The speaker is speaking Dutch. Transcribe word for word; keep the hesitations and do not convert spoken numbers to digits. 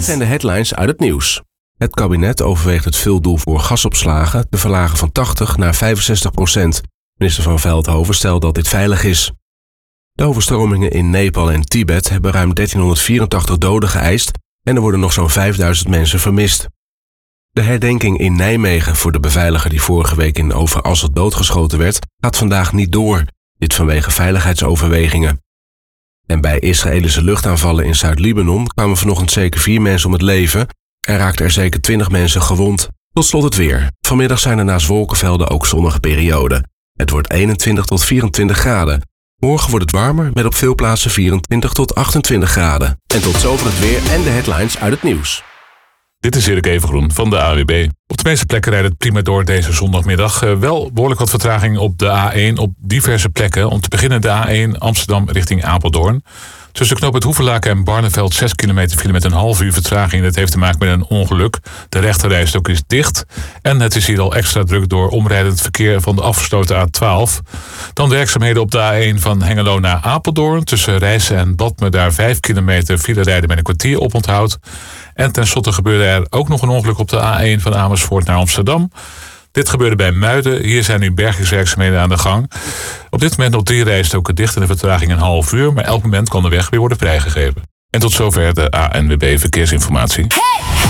zijn de headlines uit het nieuws. Het kabinet overweegt het vuldoel voor gasopslagen te verlagen van tachtig naar vijfenzestig procent. Minister van Veldhoven stelt dat dit veilig is. De overstromingen in Nepal en Tibet hebben ruim dertienhonderdvierentachtig doden geëist en er worden nog zo'n vijfduizend mensen vermist. De herdenking in Nijmegen voor de beveiliger die vorige week in Overasselt doodgeschoten werd, gaat vandaag niet door. Dit vanwege veiligheidsoverwegingen. En bij Israëlische luchtaanvallen in Zuid-Libanon kwamen vanochtend zeker vier mensen om het leven en raakten er zeker twintig mensen gewond. Tot slot het weer. Vanmiddag zijn er naast wolkenvelden ook zonnige perioden. Het wordt eenentwintig tot vierentwintig graden. Morgen wordt het warmer met op veel plaatsen vierentwintig tot achtentwintig graden. En tot zover het weer en de headlines uit het nieuws. Dit is Erik Evengroen van de A W B. Op de meeste plekken rijdt het prima door deze zondagmiddag. Uh, wel behoorlijk wat vertraging op de A één op diverse plekken. Om te beginnen de A één Amsterdam richting Apeldoorn. Tussen knooppunt Hoevelaken en Barneveld zes kilometer file met een half uur vertraging. Dat heeft te maken met een ongeluk. De rechterrijstok is dicht. En het is hier al extra druk door omrijdend verkeer van de afgesloten A twaalf. Dan de werkzaamheden op de A één van Hengelo naar Apeldoorn. Tussen Rijssen en Badme daar vijf kilometer file rijden met een kwartier oponthoud. En tenslotte gebeurde er ook nog een ongeluk op de A één van Amersfoort naar Amsterdam. Dit gebeurde bij Muiden. Hier zijn nu bergingswerkzaamheden aan de gang. Op dit moment nog drie rijstroken dicht en de vertraging een half uur. Maar elk moment kan de weg weer worden vrijgegeven. En tot zover de A N W B Verkeersinformatie.